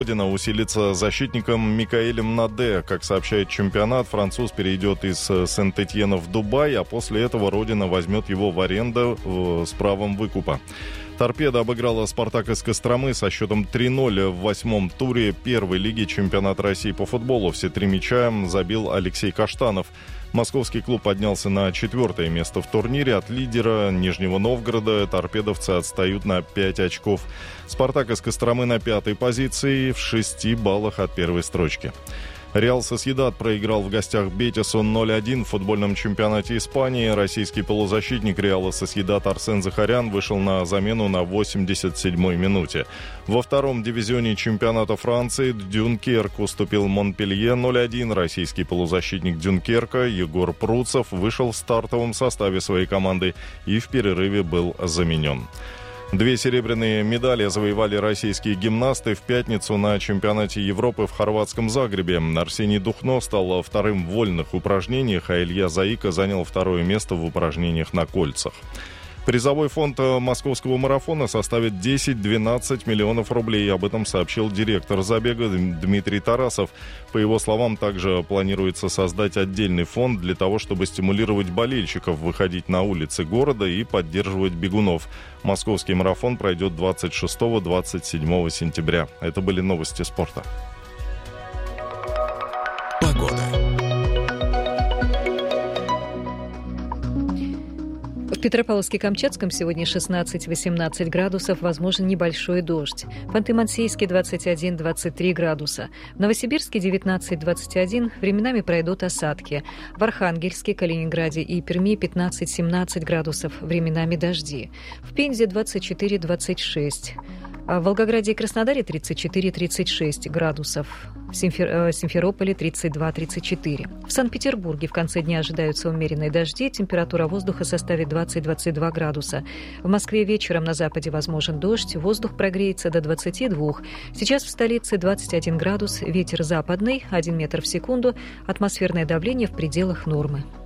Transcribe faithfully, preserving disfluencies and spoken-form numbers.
Родина усилится защитником Микаэлем Наде. Как сообщает чемпионат, француз перейдет из Сент-Этьена в Дубай, а после этого Родина возьмет его в аренду с правом выкупа. «Торпедо» обыграла «Спартак» из Костромы со счетом три ноль в восьмом туре первой лиги чемпионата России по футболу. Все три мяча забил Алексей Каштанов. Московский клуб поднялся на четвертое место в турнире. От лидера Нижнего Новгорода торпедовцы отстают на пять очков. «Спартак» из Костромы на пятой позиции в шести баллах от первой строчки. «Реал Сосьедад» проиграл в гостях «Бетису» ноль один в футбольном чемпионате Испании. Российский полузащитник «Реала Сосьедад» Арсен Захарян вышел на замену на восемьдесят седьмой минуте. Во втором дивизионе чемпионата Франции Дюнкерк уступил Монпелье ноль один. Российский полузащитник Дюнкерка Егор Пруцев вышел в стартовом составе своей команды и в перерыве был заменен. Две серебряные медали завоевали российские гимнасты в пятницу на чемпионате Европы в хорватском Загребе. Арсений Духно стал вторым в вольных упражнениях, а Илья Заика занял второе место в упражнениях на кольцах. Призовой фонд московского марафона составит десять-двенадцать миллионов рублей. Об этом сообщил директор забега Дмитрий Тарасов. По его словам, также планируется создать отдельный фонд для того, чтобы стимулировать болельщиков выходить на улицы города и поддерживать бегунов. Московский марафон пройдет двадцать шестого - двадцать седьмого сентября. Это были новости спорта. Погода. В Петропавловске-Камчатском сегодня шестнадцать-восемнадцать градусов, возможен небольшой дождь. В Ханты-Мансийске двадцать один - двадцать три градуса. В Новосибирске девятнадцать - двадцать один, временами пройдут осадки. В Архангельске, Калининграде и Перми пятнадцать - семнадцать градусов, временами дожди. В Пензе двадцать четыре - двадцать шесть. В Волгограде и Краснодаре тридцать четыре - тридцать шесть градусов. В Симфер... Симферополе тридцать два - тридцать четыре. В Санкт-Петербурге в конце дня ожидаются умеренные дожди. Температура воздуха составит двадцать - двадцать два градуса. В Москве вечером на западе возможен дождь. Воздух прогреется до двадцати двух. Сейчас в столице двадцать один градус. Ветер западный, один метр в секунду. Атмосферное давление в пределах нормы.